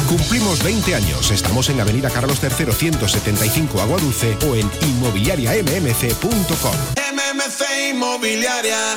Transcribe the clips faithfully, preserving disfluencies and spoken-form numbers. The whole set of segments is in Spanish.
Cumplimos veinte años. Estamos en Avenida Carlos tercero, ciento setenta y cinco, Agua Dulce, o en inmobiliaria m m c punto com. M M C Inmobiliaria.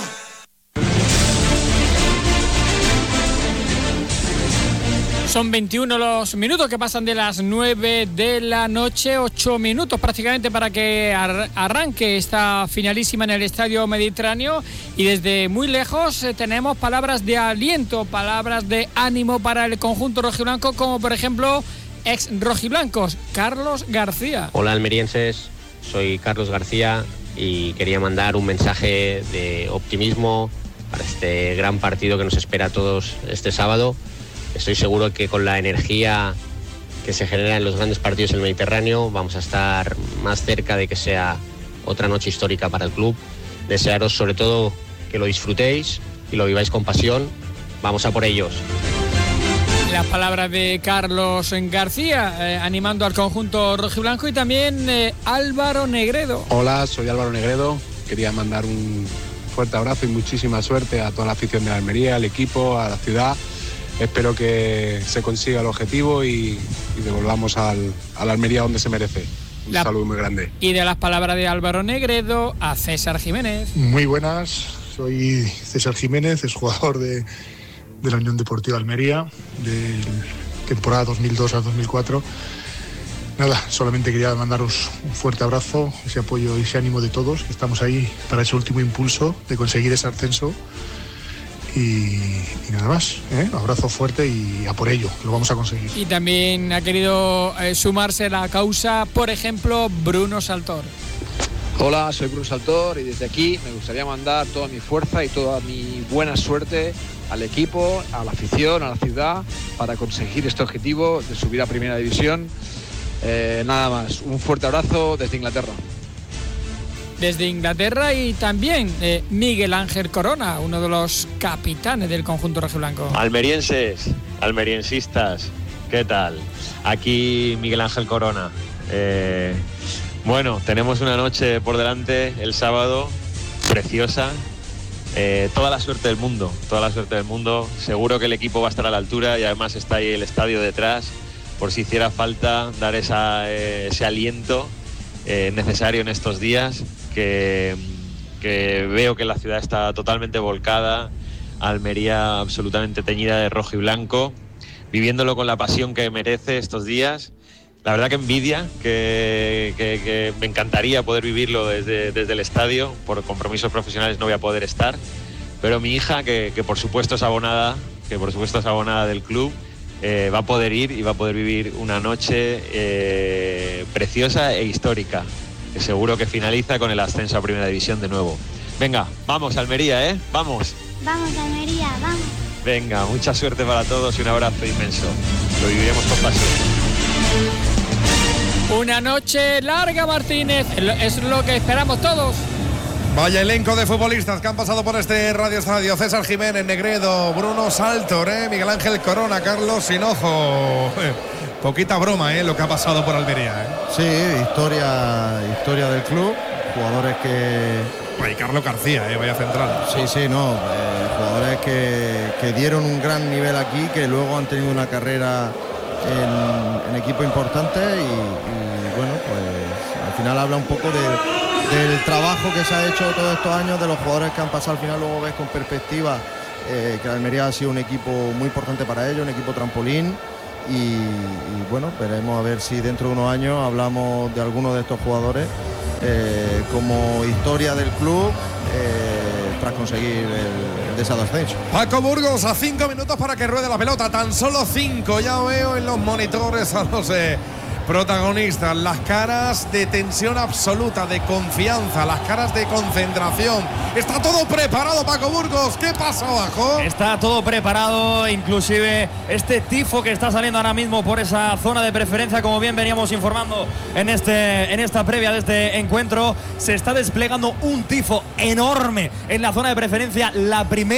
Son veintiuno los minutos que pasan de las nueve de la noche, ocho minutos prácticamente para que ar- arranque esta finalísima en el Estadio Mediterráneo, y desde muy lejos eh, tenemos palabras de aliento, palabras de ánimo para el conjunto rojiblanco, como por ejemplo ex rojiblancos, Carlos García. Hola almerienses, soy Carlos García y quería mandar un mensaje de optimismo para este gran partido que nos espera a todos este sábado. Estoy seguro que con la energía que se genera en los grandes partidos del Mediterráneo vamos a estar más cerca de que sea otra noche histórica para el club. Desearos sobre todo que lo disfrutéis y lo viváis con pasión. Vamos a por ellos. Las palabras de Carlos García eh, animando al conjunto rojiblanco, y también eh, Álvaro Negredo. Hola, soy Álvaro Negredo. Quería mandar un fuerte abrazo y muchísima suerte a toda la afición de la Almería, al equipo, a la ciudad. Espero que se consiga el objetivo y, y devolvamos al, a la Almería donde se merece. Un La, saludo muy grande. Y de las palabras de Álvaro Negredo a César Jiménez. Muy buenas, soy César Jiménez, es jugador de, de la Unión Deportiva Almería, de temporada dos mil dos a dos mil cuatro. Nada, solamente quería mandaros un fuerte abrazo, ese apoyo y ese ánimo de todos, que estamos ahí para ese último impulso de conseguir ese ascenso. Y, y nada más, ¿eh? Abrazo fuerte y a por ello, lo vamos a conseguir. Y también ha querido eh, sumarse a la causa, por ejemplo, Bruno Saltor. Hola, soy Bruno Saltor y desde aquí me gustaría mandar toda mi fuerza y toda mi buena suerte al equipo, a la afición, a la ciudad, para conseguir este objetivo de subir a Primera División. Eh, nada más, un fuerte abrazo desde Inglaterra. Desde Inglaterra, y también eh, Miguel Ángel Corona, uno de los capitanes del conjunto rojiblanco. Almerienses, almeriensistas, ¿qué tal? Aquí Miguel Ángel Corona. Eh, bueno, tenemos una noche por delante el sábado, preciosa. Eh, toda la suerte del mundo, toda la suerte del mundo. Seguro que el equipo va a estar a la altura y además está ahí el estadio detrás, por si hiciera falta dar esa, eh, ese aliento eh, necesario en estos días. Que, que veo que la ciudad está totalmente volcada, Almería absolutamente teñida de rojo y blanco, viviéndolo con la pasión que merece estos días. La verdad que envidia, que, que, que me encantaría poder vivirlo desde, desde el estadio. Por compromisos profesionales no voy a poder estar, pero mi hija, que, que por supuesto es abonada, que por supuesto es abonada del club, eh, va a poder ir y va a poder vivir una noche eh, preciosa e histórica, que seguro que finaliza con el ascenso a Primera División de nuevo. Venga, vamos Almería, ¿eh? Vamos. Vamos Almería, vamos. Venga, mucha suerte para todos y un abrazo inmenso. Lo viviremos con pasión. Una noche larga, Martínez, es lo que esperamos todos. Vaya elenco de futbolistas que han pasado por este Radio Estadio. César Jiménez, Negredo, Bruno Saltor, ¿eh? Miguel Ángel Corona, Carlos Hinojo. Poquita broma, ¿eh? Lo que ha pasado por Almería, ¿eh? Sí, historia, historia del club, jugadores que... Y Carlos García, ¿eh? Vaya central. Sí, sí, no, eh, jugadores que, que dieron un gran nivel aquí, que luego han tenido una carrera en, en equipo importante y, y bueno, pues al final habla un poco de, del trabajo que se ha hecho todos estos años, de los jugadores que han pasado. Al final luego ves con perspectiva eh, que Almería ha sido un equipo muy importante para ellos, un equipo trampolín. Y, y bueno, veremos a ver si dentro de unos años hablamos de algunos de estos jugadores eh, como historia del club eh, tras conseguir el, el descenso. Paco Burgos, a cinco minutos para que ruede la pelota, tan solo cinco. Ya veo en los monitores a los eh, protagonistas, las caras de tensión absoluta, de confianza, las caras de concentración. Está todo preparado, Paco Burgos. ¿Qué pasa abajo? Está todo preparado, inclusive este tifo que está saliendo ahora mismo por esa zona de preferencia, como bien veníamos informando en, este, en esta previa de este encuentro. Se está desplegando un tifo enorme en la zona de preferencia, la primera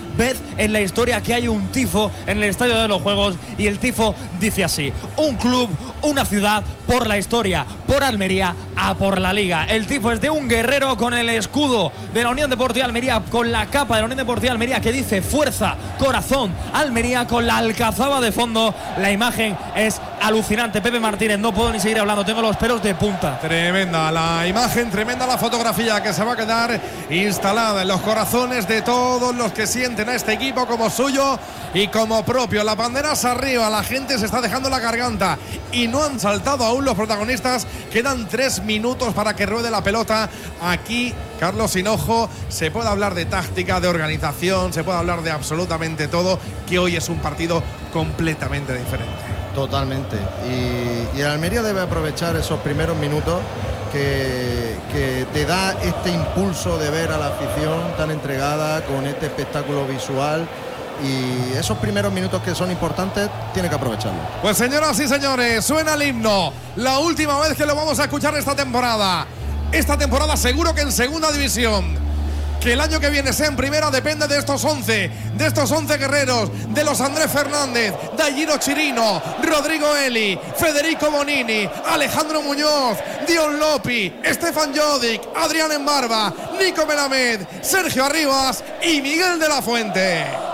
vez en la historia que hay un tifo en el Estadio de los Juegos, y el tifo dice así: un club, una ciudad, por la historia, por Almería, a por la Liga. El tifo es de un guerrero con el escudo de la Unión Deportiva Almería, con la capa de la Unión Deportiva Almería que dice fuerza, corazón, Almería, con la alcazaba de fondo. La imagen es alucinante. Pepe Martínez, no puedo ni seguir hablando, tengo los pelos de punta. Tremenda la imagen, tremenda la fotografía que se va a quedar instalada en los corazones de todos los que sienten a este equipo como suyo y como propio. Las banderas arriba, la gente se está dejando la garganta y no han saltado aún los protagonistas. Quedan tres minutos para que ruede la pelota. Aquí, Carlos Hinojo, se puede hablar de táctica, de organización, se puede hablar de absolutamente todo, que hoy es un partido completamente diferente. Totalmente. Y, y el Almería debe aprovechar esos primeros minutos que, que te da este impulso de ver a la afición tan entregada con este espectáculo visual. Y esos primeros minutos que son importantes, tiene que aprovecharlo. Pues señoras y señores, suena el himno. La última vez que lo vamos a escuchar esta temporada. Esta temporada seguro que en segunda división. Que el año que viene sea en primera depende de estos once, de estos once guerreros, de los Andrés Fernández, Dairo Chirino, Rodrigo Eli, Federico Bonini, Alejandro Muñoz, Dion Lopi, Stefan Jodic, Adrián Embarba, Nico Melamed, Sergio Arribas y Miguel de la Fuente.